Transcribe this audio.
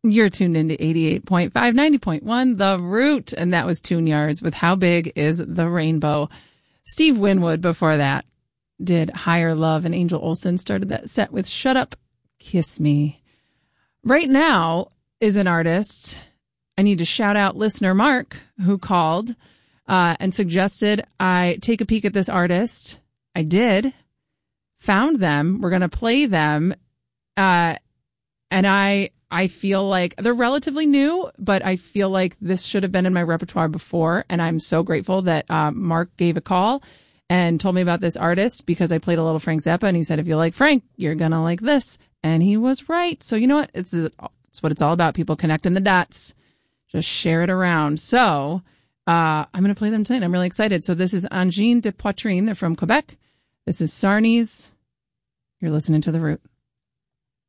You're tuned into 88.5, 90.1, The Root, and that was Tune Yards with How Big is the Rainbow. Steve Winwood before that did Higher Love, and Angel Olsen started that set with Shut Up, Kiss Me. Right now is an artist. I need to shout out listener Mark, who called and suggested I take a peek at this artist. I did, found them. We're going to play them, and I feel like they're relatively new, but I feel like this should have been in my repertoire before. And I'm so grateful that Mark gave a call and told me about this artist, because I played a little Frank Zappa and he said, if you like Frank, you're going to like this. And he was right. So you know what? It's what it's all about. People connecting the dots. Just share it around. So I'm going to play them tonight. I'm really excited. So this is Angine de Poitrine. They're from Quebec. This is Sarnies. You're listening to The Root.